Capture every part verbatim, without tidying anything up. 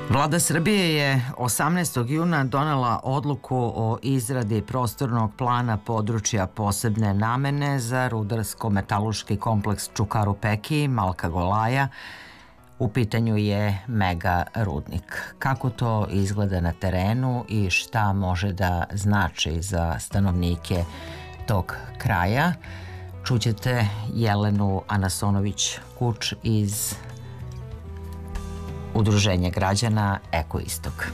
Vlada Srbije je osamnaestog juna donela odluku o izradi prostornog plana područja posebne namene za rudarsko-metaluški kompleks Čukaru Peki, Malka Golaja. U pitanju je mega rudnik. Kako to izgleda na terenu i šta može da znači za stanovnike tog kraja? Čućete Jelenu Anasonović-Kuč iz Udruženja građana Eko Istok.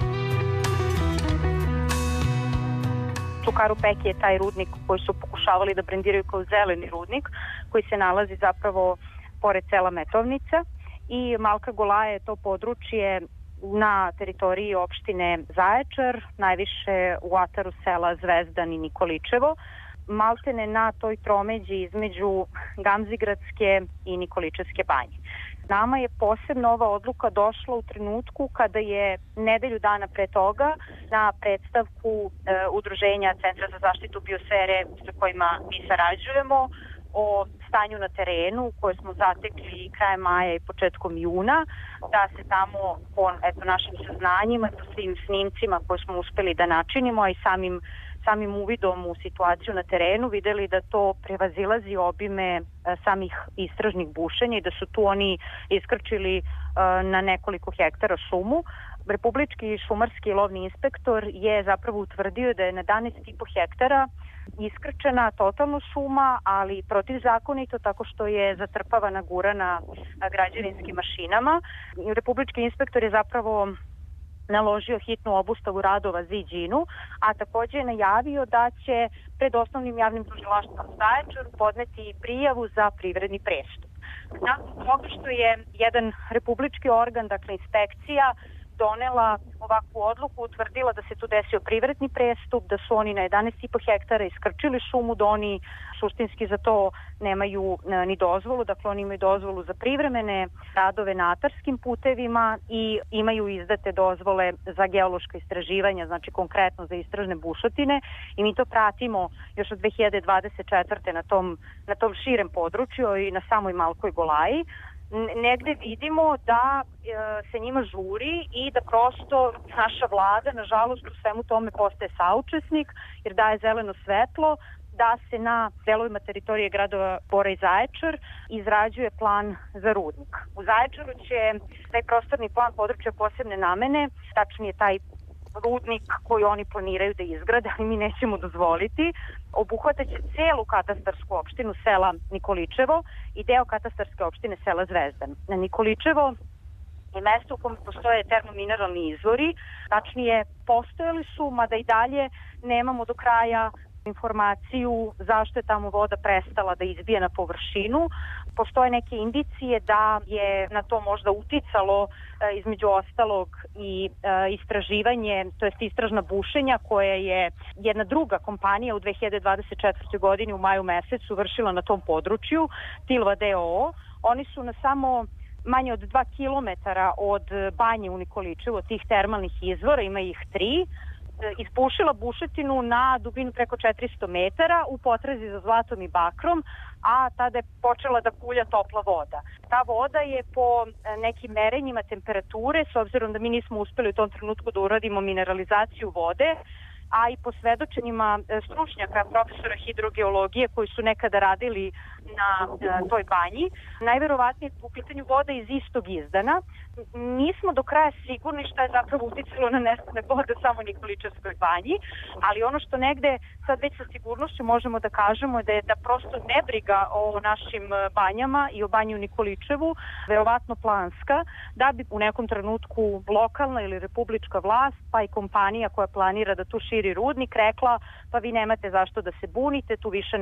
Čukaru Peki je taj rudnik koji su pokušavali da brendiraju kao zeleni rudnik, koji se nalazi zapravo pored sela Metovnica, i Malka Golaja je to područje na teritoriji opštine Zaječar, najviše u ataru sela Zvezdan i Nikoličevo, maltene na toj tromeđi između Gamzigradske i Nikoličevske banje. Nama je posebno ova odluka došla u trenutku kada je nedelju dana pre toga na predstavku e, Udruženja Centra za zaštitu biosfere sa kojima mi sarađujemo o stanju na terenu koje smo zatekli krajem maja i početkom juna, da se tamo po eto, našim saznanjima, po svim snimcima koje smo uspeli da načinimo, a i samim samim uvidom u situaciju na terenu videli da to prevazilazi obime samih istražnih bušenja i da su tu oni iskrčili na nekoliko hektara šumu. Republički šumarski lovni inspektor je zapravo utvrdio da je na jedanaest i po hektara iskrčena totalno šuma, ali protivzakonito tako što je zatrpavana gurana građevinskim mašinama. Republički inspektor je zapravo naložio hitnu obustavu radova Ziđinu, a takođe je najavio da će pred osnovnim javnim tužilaštvom Zaječar podneti prijavu za privredni prestup. Nakon toga što je jedan republički organ, dakle inspekcija, donela ovakvu odluku, utvrdila da se tu desio privredni prestup, da su oni na jedanaest i po hektara iskrčili šumu, da oni suštinski za to nemaju ni dozvolu, dakle oni imaju dozvolu za privremene radove na atarskim putevima i imaju izdate dozvole za geološka istraživanja, znači konkretno za istražne bušotine, i mi to pratimo još od dve hiljade dvadeset četvrte na tom, na tom širem području i na samoj Malkoj Golaji. Negde vidimo da e, se njima žuri i da prosto naša vlada, nažalost, u svemu tome postaje saučesnik jer daje zeleno svetlo da se na delovima teritorije gradova Bora i Zaječar izrađuje plan za rudnik. U Zaječaru će taj prostorni plan područja posebne namene, tačnije taj rudnik koji oni planiraju da izgrade, ali mi nećemo dozvoliti, obuhvataće celu katastarsku opštinu sela Nikoličevo i deo katastarske opštine sela Zvezdan. Na Nikoličevo je mesto u kome postoje termomineralni izvori, tačnije postojali su, mada i dalje nemamo do kraja informaciju zašto je tamo voda prestala da izbije na površinu. Postoje neke indicije da je na to možda uticalo e, između ostalog i e, istraživanje, to jest istražna bušenja koje je jedna druga kompanija u dve hiljade dvadeset četvrtoj godini u maju mesecu vršila na tom području, Tilva d o o. Oni su na samo manje od dva kilometara od banje u Nikoličevu, od tih termalnih izvora, ima ih tri, ispušila bušetinu na dubinu preko četiristo metara u potrazi za zlatom i bakrom, a tada je počela da kulja topla voda. Ta voda je po nekim merenjima temperature, s obzirom da mi nismo uspeli u tom trenutku da uradimo mineralizaciju vode, a i po svedočenjima stručnjaka, profesora hidrogeologije koji su nekada radili na toj banji, najverovatnije u pitanju voda iz istog izdana. Nismo do kraja sigurni šta je zapravo uticalo na nestane vode samo u Nikoličevskoj banji, ali ono što negde sad već sa sigurnošću možemo da kažemo da je da prosto nebriga o našim banjama i o banji u Nikoličevu verovatno planska, da bi u nekom trenutku lokalna ili republička vlast, pa i kompanija koja planira da tu širi rudnik rekla pa vi nemate zašto da se bunite, tu više